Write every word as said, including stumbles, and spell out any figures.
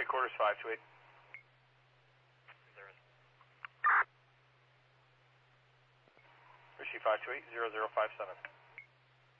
quarters, five two eight. Rishi five two eight, zero zero five seven.